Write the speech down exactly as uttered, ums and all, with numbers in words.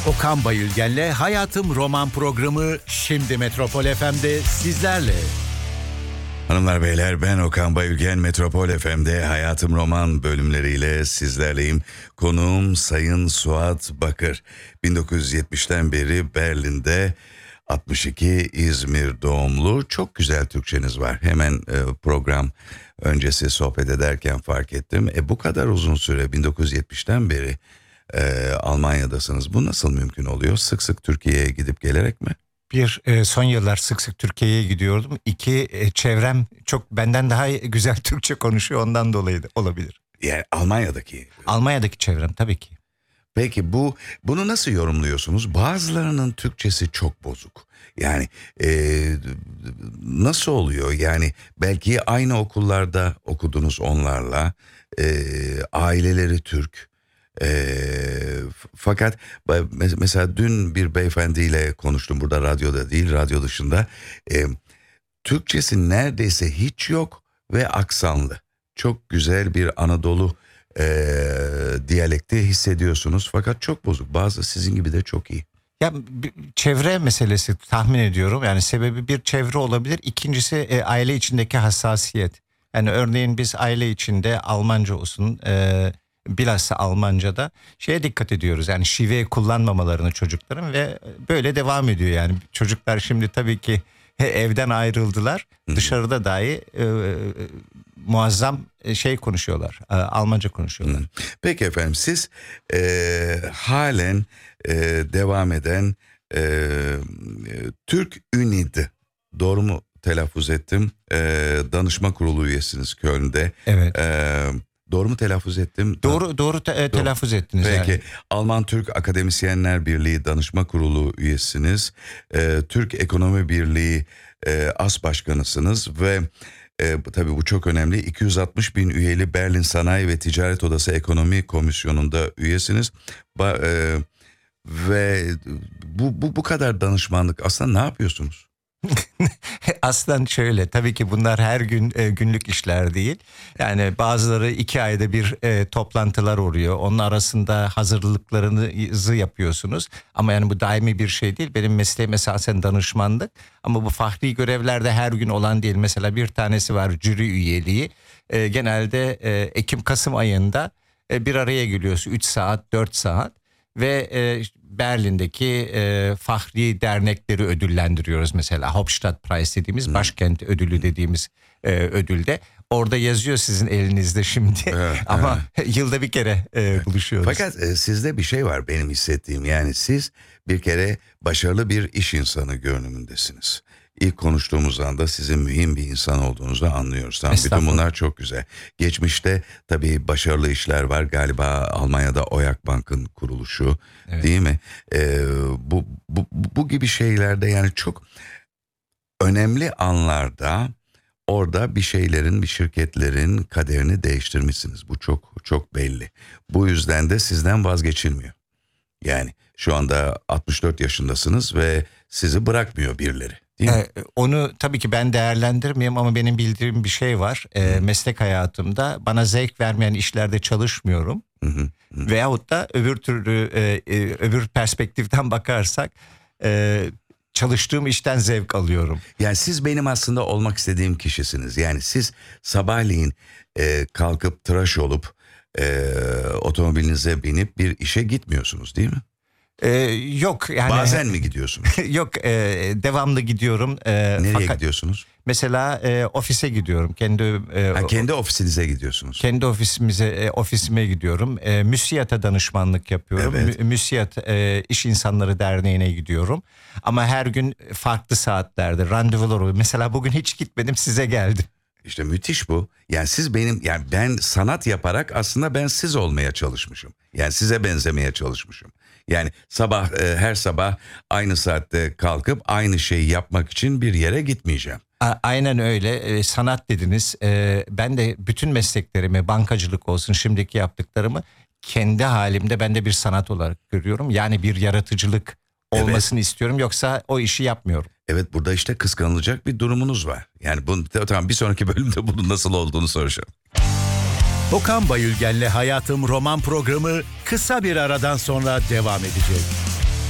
Okan Bayülgen'le Hayatım Roman programı şimdi Metropol F M'de sizlerle. Hanımlar beyler, ben Okan Bayülgen. Metropol F M'de Hayatım Roman bölümleriyle sizlerleyim. Konuğum Sayın Suat Bakır. bin dokuz yüz yetmişten beri Berlin'de, altmış iki İzmir doğumlu. Çok güzel Türkçeniz var. Hemen e, program öncesi sohbet ederken fark ettim. E bu kadar uzun süre, bin dokuz yüz yetmişten beri e, Almanya'dasınız. Bu nasıl mümkün oluyor? Sık sık Türkiye'ye gidip gelerek mi? Bir, e, son yıllar sık sık Türkiye'ye gidiyordum. İki, e, çevrem çok benden daha güzel Türkçe konuşuyor, ondan dolayı da olabilir. Yani Almanya'daki. Almanya'daki çevrem tabii ki. Peki bu bunu nasıl yorumluyorsunuz? Bazılarının Türkçesi çok bozuk. Yani e, nasıl oluyor? Yani belki aynı okullarda okudunuz onlarla. E, aileleri Türk. E, fakat mesela dün bir beyefendiyle konuştum. Burada radyoda değil, radyo dışında. E, Türkçesi neredeyse hiç yok ve aksanlı. Çok güzel bir Anadolu e, diyalekti hissediyorsunuz fakat çok bozuk. Bazı sizin gibi de çok iyi. Ya çevre meselesi tahmin ediyorum. Yani sebebi bir çevre olabilir. İkincisi e, aile içindeki hassasiyet. Yani örneğin biz aile içinde Almanca olsun, e, bilhassa Almanca'da şeye dikkat ediyoruz. Yani şive kullanmamalarını çocukların ve böyle devam ediyor. Yani çocuklar şimdi tabii ki evden ayrıldılar. Hı-hı. Dışarıda dahi e, e, muazzam şey konuşuyorlar. E, Almanca konuşuyorlar. Hı. Peki efendim, siz e, halen e, devam eden e, Türk Ünid, doğru mu telaffuz ettim? E, danışma kurulu üyesiniz Köln'de. Evet. E, doğru mu telaffuz ettim? Doğru doğru te- doğru. telaffuz ettiniz. Peki. Yani. Alman Türk Akademisyenler Birliği danışma kurulu üyesiniz. E, Türk Ekonomi Birliği e, as başkanısınız ve E, tabii bu çok önemli. iki yüz altmış bin üyeli Berlin Sanayi ve Ticaret Odası Ekonomi Komisyonu'nda üyesiniz. Ba, e, ve bu, bu bu kadar danışmanlık aslında ne yapıyorsunuz? Aslen şöyle, tabii ki bunlar her gün e, günlük işler değil. Yani bazıları iki ayda bir e, toplantılar oluyor. Onun arasında hazırlıklarınızı yapıyorsunuz. Ama yani bu daimi bir şey değil. Benim mesleğim esasen danışmanlık. Ama bu fahri görevlerde her gün olan değil. Mesela bir tanesi var, jüri üyeliği. E, genelde e, Ekim-Kasım ayında e, bir araya geliyorsun. üç saat, dört saat. Ve e, Berlin'deki e, fahri dernekleri ödüllendiriyoruz mesela. Hauptstadtpreis dediğimiz, hmm. başkent ödülü dediğimiz e, ödülde. Orada yazıyor sizin elinizde şimdi evet, ama evet. yılda bir kere e, buluşuyoruz. Fakat e, sizde bir şey var benim hissettiğim. Yani siz bir kere başarılı bir iş insanı görünümündesiniz. İlk konuştuğumuz anda sizin mühim bir insan olduğunuzu anlıyoruz. Tamam, bütün bunlar çok güzel. Geçmişte tabii başarılı işler var. Galiba Almanya'da Oyak Bank'ın kuruluşu, evet. Değil mi? Ee, bu, bu, bu gibi şeylerde yani çok önemli anlarda orada bir şeylerin, bir şirketlerin kaderini değiştirmişsiniz. Bu çok çok belli. Bu yüzden de sizden vazgeçilmiyor. Yani şu anda altmış dört yaşındasınız ve sizi bırakmıyor birileri. Ee, onu tabii ki ben değerlendirmeyeyim ama benim bildiğim bir şey var. Ee, meslek hayatımda bana zevk vermeyen işlerde çalışmıyorum. Hı hı, hı. Veyahut da öbür türlü e, e, öbür perspektiften bakarsak e, çalıştığım işten zevk alıyorum. Yani siz benim aslında olmak istediğim kişisiniz. Yani siz sabahleyin e, kalkıp tıraş olup e, otomobilinize binip bir işe gitmiyorsunuz, değil mi? Ee, yok yani. Bazen mi gidiyorsunuz? Yok, e, devamlı gidiyorum. E, Nereye fakat gidiyorsunuz? Mesela e, ofise gidiyorum. Kendi e, ha, kendi ofisinize gidiyorsunuz. Kendi ofisimize e, ofisime gidiyorum. E, MÜSİAD'a danışmanlık yapıyorum. Evet. Mü, MÜSİAD e, İş İnsanları Derneği'ne gidiyorum. Ama her gün farklı saatlerde randevular oluyor. Mesela bugün hiç gitmedim, size geldim. İşte müthiş bu. Yani siz benim, yani ben sanat yaparak aslında ben siz olmaya çalışmışım. Yani size benzemeye çalışmışım. Yani sabah e, her sabah aynı saatte kalkıp aynı şeyi yapmak için bir yere gitmeyeceğim. A- aynen öyle. E, sanat dediniz. E, ben de bütün mesleklerimi, bankacılık olsun, şimdiki yaptıklarımı kendi halimde ben de bir sanat olarak görüyorum. Yani bir yaratıcılık olmasını evet. istiyorum. Yoksa o işi yapmıyorum. Evet, burada işte kıskanılacak bir durumunuz var. Yani bunu, tamam, bir sonraki bölümde bunun nasıl olduğunu soracağım. Okan Bayülgen'le Hayatım Roman programı kısa bir aradan sonra devam edecek.